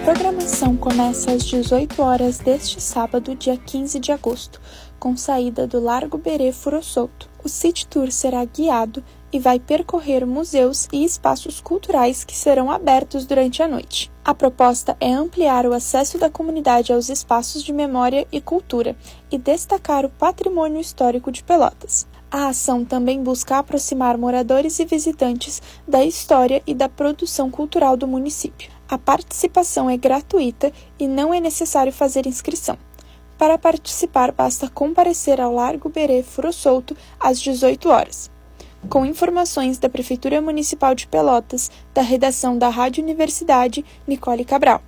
programação começa às 18 horas deste sábado, dia 15 de agosto, com saída do Largo Berê Furo Solto. O City Tour será guiado e vai percorrer museus e espaços culturais que serão abertos durante a noite. A proposta é ampliar o acesso da comunidade aos espaços de memória e cultura e destacar o patrimônio histórico de Pelotas. A ação também busca aproximar moradores e visitantes da história e da produção cultural do município. A participação é gratuita e não é necessário fazer inscrição. Para participar, basta comparecer ao Largo Berê Furo Solto às 18 horas. Com informações da Prefeitura Municipal de Pelotas, da redação da Rádio Universidade, Nicole Cabral.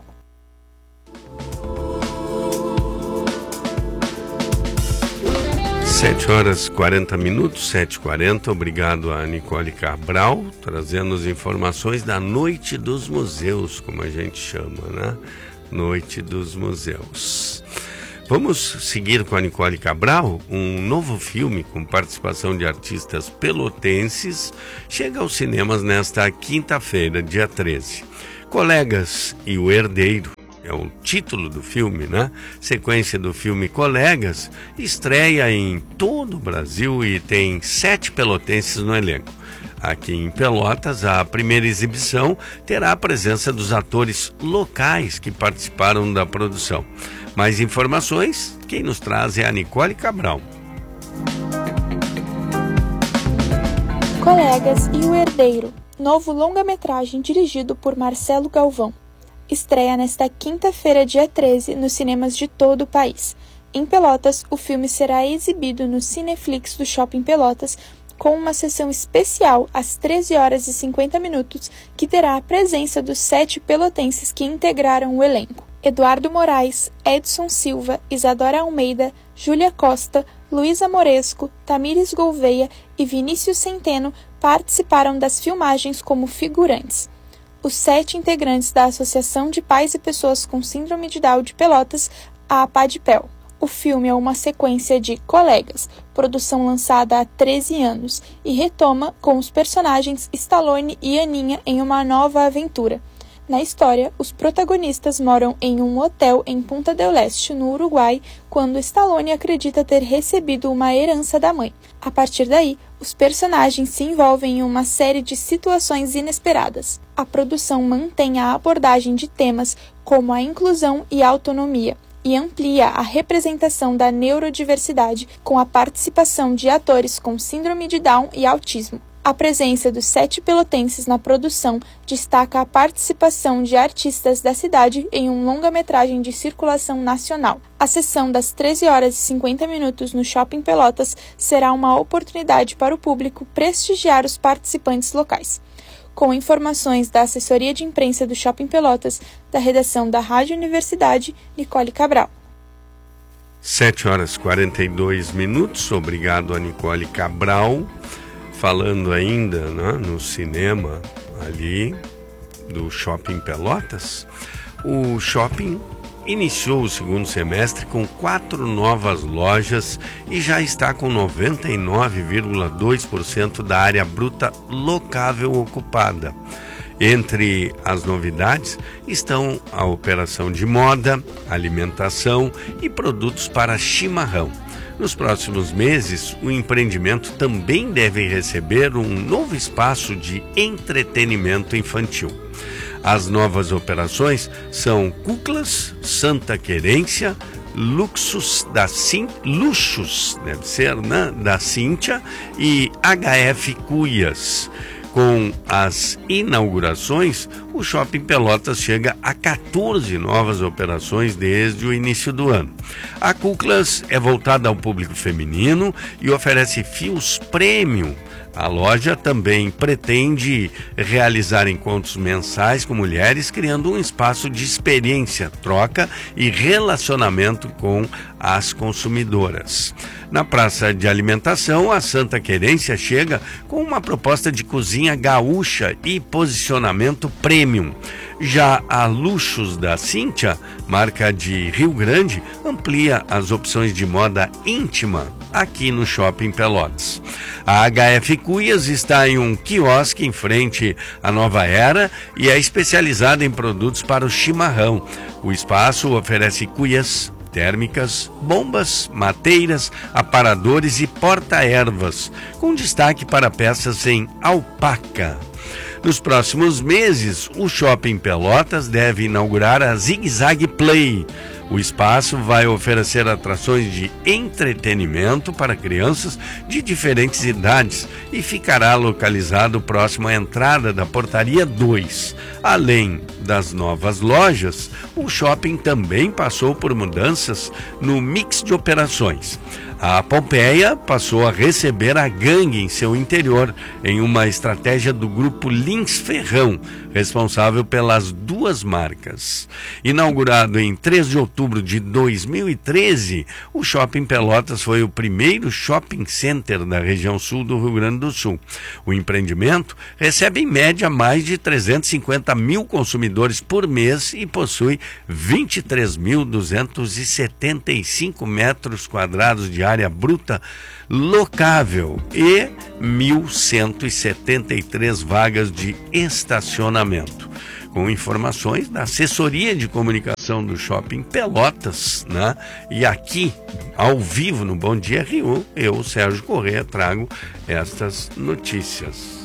Sete horas 40 minutos, 7h40. Obrigado a Nicole Cabral, trazendo as informações da Noite dos Museus, como a gente chama, né? Noite dos Museus. Vamos seguir com a Nicole Cabral. Um novo filme com participação de artistas pelotenses chega aos cinemas nesta quinta-feira, dia 13. Colegas e o Herdeiro é o título do filme, né? Sequência do filme Colegas estreia em todo o Brasil e tem 7 pelotenses no elenco. Aqui em Pelotas, a primeira exibição terá a presença dos atores locais que participaram da produção. Mais informações, quem nos traz é a Nicole Cabral. Colegas e o Herdeiro, novo longa-metragem dirigido por Marcelo Galvão. Estreia nesta quinta-feira, dia 13, nos cinemas de todo o país. Em Pelotas, o filme será exibido no Cineflix do Shopping Pelotas, com uma sessão especial às 13 horas e 50 minutos, que terá a presença dos 7 pelotenses que integraram o elenco. Eduardo Moraes, Edson Silva, Isadora Almeida, Júlia Costa, Luísa Moresco, Tamires Gouveia e Vinícius Centeno participaram das filmagens como figurantes. Os 7 integrantes da Associação de Pais e Pessoas com Síndrome de Down de Pelotas, a APADPEL. O filme é uma sequência de Colegas, produção lançada há 13 anos, e retoma com os personagens Stallone e Aninha em uma nova aventura. Na história, os protagonistas moram em um hotel em Punta del Este, no Uruguai, quando Stallone acredita ter recebido uma herança da mãe. A partir daí, os personagens se envolvem em uma série de situações inesperadas. A produção mantém a abordagem de temas como a inclusão e a autonomia, e amplia a representação da neurodiversidade com a participação de atores com síndrome de Down e autismo. A presença dos 7 pelotenses na produção destaca a participação de artistas da cidade em um longa-metragem de circulação nacional. A sessão das 13 horas e 50 minutos no Shopping Pelotas será uma oportunidade para o público prestigiar os participantes locais. Com informações da assessoria de imprensa do Shopping Pelotas, da redação da Rádio Universidade, Nicole Cabral. 7 horas e 42 minutos. Obrigado a Nicole Cabral. Falando ainda, né, no cinema ali do Shopping Pelotas, o shopping iniciou o segundo semestre com 4 novas lojas e já está com 99,2% da área bruta locável ocupada. Entre as novidades estão a operação de moda, alimentação e produtos para chimarrão. Nos próximos meses, o empreendimento também deve receber um novo espaço de entretenimento infantil. As novas operações são Cuclas, Santa Querência, Luxus da Cíntia e HF Cuias. Com as inaugurações, o Shopping Pelotas chega a 14 novas operações desde o início do ano. A Cuclas é voltada ao público feminino e oferece fios premium. A loja também pretende realizar encontros mensais com mulheres, criando um espaço de experiência, troca e relacionamento com as consumidoras. Na praça de alimentação, a Santa Querência chega com uma proposta de cozinha gaúcha e posicionamento premium. premium. Já a Luxus da Cíntia, marca de Rio Grande, amplia as opções de moda íntima aqui no Shopping Pelotas. A HF Cuias está em um quiosque em frente à Nova Era e é especializada em produtos para o chimarrão. O espaço oferece cuias térmicas, bombas, mateiras, aparadores e porta-ervas, com destaque para peças em alpaca. Nos próximos meses, o Shopping Pelotas deve inaugurar a Zig Zag Play. O espaço vai oferecer atrações de entretenimento para crianças de diferentes idades e ficará localizado próximo à entrada da Portaria 2. Além das novas lojas, o shopping também passou por mudanças no mix de operações. A Pompeia passou a receber a gangue em seu interior, em uma estratégia do grupo Lins Ferrão, responsável pelas duas marcas. Inaugurado em 3 de outubro de 2013, o Shopping Pelotas foi o primeiro shopping center da região sul do Rio Grande do Sul. O empreendimento recebe em média mais de 350 mil consumidores por mês e possui 23.275 metros quadrados de área bruta locável e 1.173 vagas de estacionamento. Com informações da assessoria de comunicação do Shopping Pelotas, né? E aqui, ao vivo no Bom Dia Rio, eu, Sérgio Corrêa, trago estas notícias.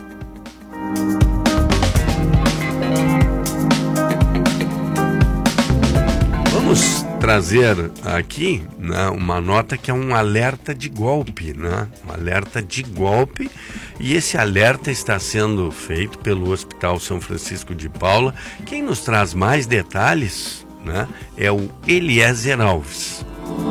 Vamos trazer aqui, né, uma nota que é um alerta de golpe, né? Um alerta de golpe, e esse alerta está sendo feito pelo Hospital São Francisco de Paula. Quem nos traz mais detalhes, né, é o Eliezer Alves.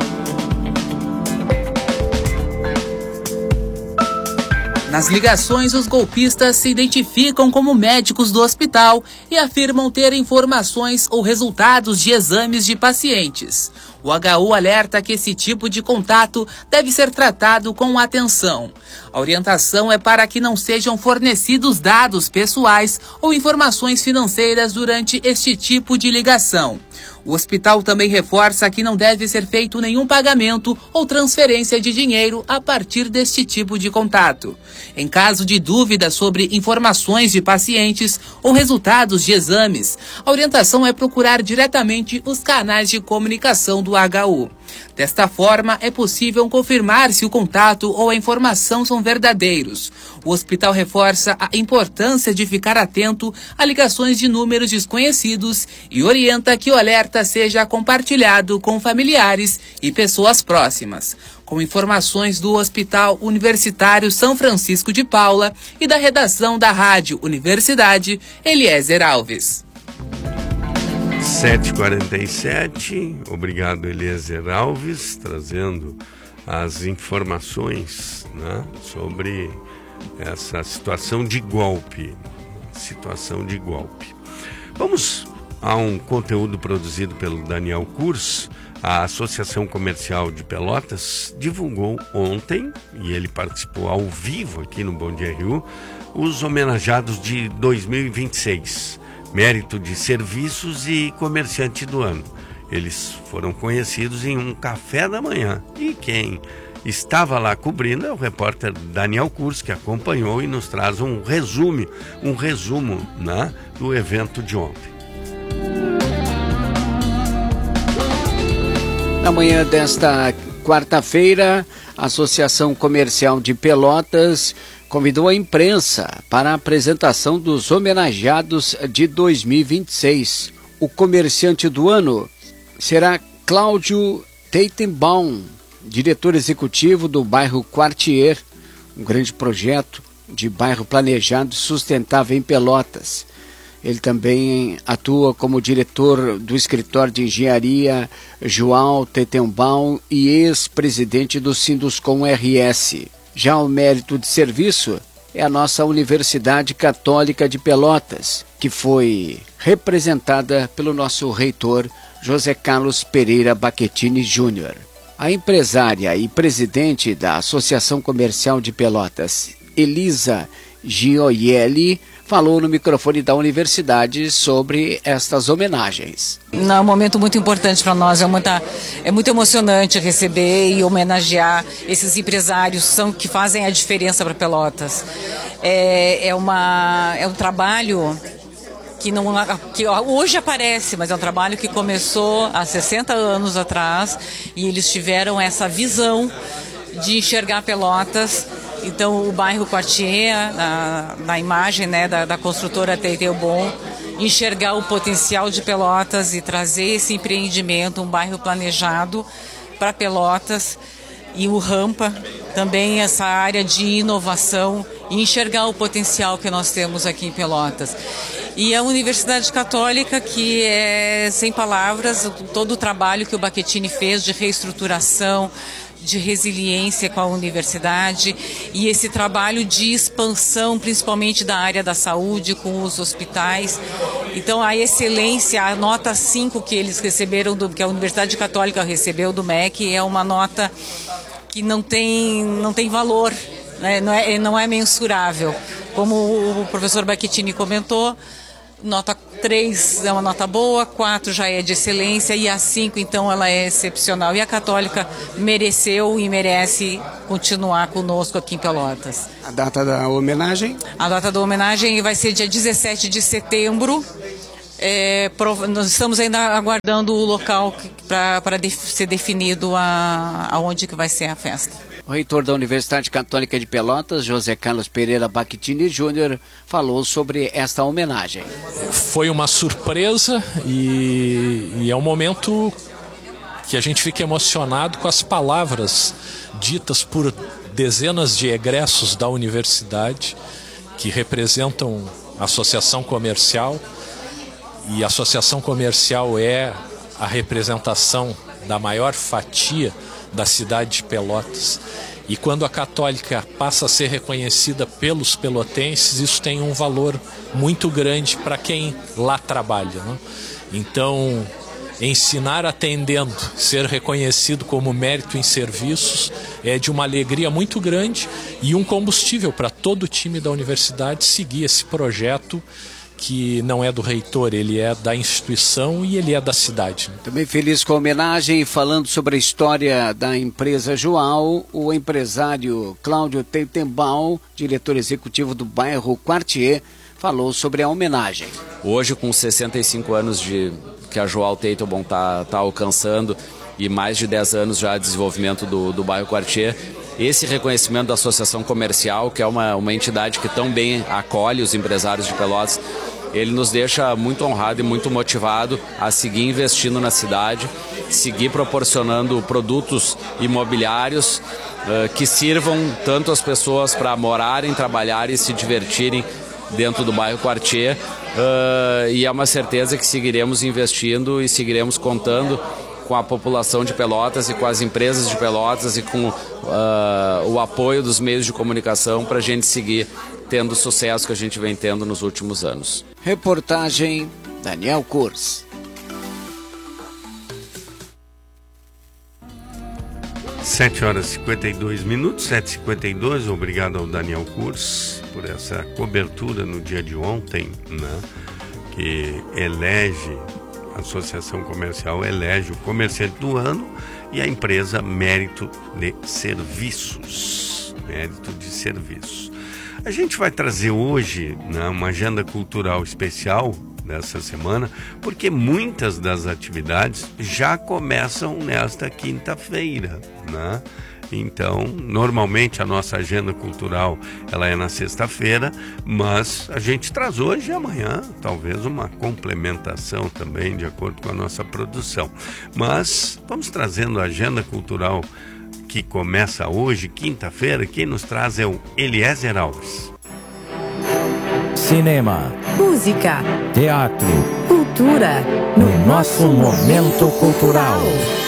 Nas ligações, os golpistas se identificam como médicos do hospital e afirmam ter informações ou resultados de exames de pacientes. O HU alerta que esse tipo de contato deve ser tratado com atenção. A orientação é para que não sejam fornecidos dados pessoais ou informações financeiras durante este tipo de ligação. O hospital também reforça que não deve ser feito nenhum pagamento ou transferência de dinheiro a partir deste tipo de contato. Em caso de dúvida sobre informações de pacientes ou resultados de exames, a orientação é procurar diretamente os canais de comunicação do HU. Desta forma, é possível confirmar se o contato ou a informação são verdadeiros. O hospital reforça a importância de ficar atento a ligações de números desconhecidos e orienta que o alerta seja compartilhado com familiares e pessoas próximas. Com informações do Hospital Universitário São Francisco de Paula e da redação da Rádio Universidade, Eliezer Alves. 7h47, obrigado Eliezer Alves, trazendo as informações, né, sobre essa situação de golpe. Vamos a um conteúdo produzido pelo Daniel Kurz. A Associação Comercial de Pelotas divulgou ontem, e ele participou ao vivo aqui no Bom Dia Rio, os homenageados de 2026. Mérito de serviços e comerciante do ano. Eles foram conhecidos em um café da manhã. E quem estava lá cobrindo é o repórter Daniel Kurz, que acompanhou e nos traz um resumo, né, do evento de ontem. Na manhã desta quarta-feira, a Associação Comercial de Pelotas convidou a imprensa para a apresentação dos homenageados de 2026. O comerciante do ano será Cláudio Teitenbaum, diretor executivo do bairro Quartier, um grande projeto de bairro planejado e sustentável em Pelotas. Ele também atua como diretor do escritório de engenharia João Teitenbaum e ex-presidente do Sinduscom RS. Já o mérito de serviço é a nossa Universidade Católica de Pelotas, que foi representada pelo nosso reitor José Carlos Pereira Baquetini Júnior. A empresária e presidente da Associação Comercial de Pelotas, Elisa Gioielli, falou no microfone da universidade sobre estas homenagens. É um momento muito importante para nós, é muito emocionante receber e homenagear esses empresários que fazem a diferença para Pelotas. É um trabalho que hoje aparece, mas é um trabalho que começou há 60 anos atrás e eles tiveram essa visão de enxergar Pelotas. Então o bairro Quartier, na imagem, né, da construtora Teitebon, enxergar o potencial de Pelotas e trazer esse empreendimento, um bairro planejado para Pelotas, e o Rampa também, essa área de inovação, e enxergar o potencial que nós temos aqui em Pelotas. E a Universidade Católica, que é sem palavras, todo o trabalho que o Bacchettini fez de reestruturação, de resiliência com a universidade, e esse trabalho de expansão, principalmente da área da saúde, com os hospitais. Então a excelência, a nota 5 que eles receberam, que a Universidade Católica recebeu do MEC, é uma nota que não tem valor, né? Não é mensurável. Como o professor Bacchettini comentou, nota 3 é uma nota boa, 4 já é de excelência e a 5 então ela é excepcional. E a Católica mereceu e merece continuar conosco aqui em Pelotas. A data da homenagem? A data da homenagem vai ser dia 17 de setembro. Nós estamos ainda aguardando o local para ser definido aonde que vai ser a festa. O reitor da Universidade Católica de Pelotas, José Carlos Pereira Bacchettini Júnior, falou sobre esta homenagem. Foi uma surpresa e é um momento que a gente fica emocionado com as palavras ditas por dezenas de egressos da universidade que representam a associação comercial, e a associação comercial é a representação da maior fatia da cidade de Pelotas. E quando a Católica passa a ser reconhecida pelos pelotenses, isso tem um valor muito grande para quem lá trabalha, né? Então, ensinar atendendo, ser reconhecido como mérito em serviços é de uma alegria muito grande e um combustível para todo o time da universidade seguir esse projeto que não é do reitor, ele é da instituição e ele é da cidade. Também feliz com a homenagem, falando sobre a história da empresa Joal, o empresário Cláudio Teitebon, diretor executivo do bairro Quartier, falou sobre a homenagem. Hoje, com 65 anos que a Joal Teitebon está alcançando e mais de 10 anos já de desenvolvimento do bairro Quartier, esse reconhecimento da Associação Comercial, que é uma entidade que tão bem acolhe os empresários de Pelotas, ele nos deixa muito honrado e muito motivado a seguir investindo na cidade, seguir proporcionando produtos imobiliários que sirvam tanto as pessoas para morarem, trabalharem e se divertirem dentro do bairro Quartier, e é uma certeza que seguiremos investindo e seguiremos contando com a população de Pelotas e com as empresas de Pelotas e com o apoio dos meios de comunicação para a gente seguir tendo o sucesso que a gente vem tendo nos últimos anos. Reportagem Daniel Kurz. 7h52, 7h52, obrigado ao Daniel Kurz por essa cobertura no dia de ontem, né, que a Associação Comercial elege o comerciante do ano e a empresa Mérito de Serviços. Mérito de Serviços. A gente vai trazer hoje, né, uma agenda cultural especial dessa semana, porque muitas das atividades já começam nesta quinta-feira, né? Então, normalmente a nossa agenda cultural ela é na sexta-feira, mas a gente traz hoje e amanhã, talvez uma complementação também, de acordo com a nossa produção. Mas vamos trazendo a agenda cultural que começa hoje, quinta-feira. Quem nos traz é o Eliezer Alves. Cinema, música, teatro, cultura, no nosso momento cultural.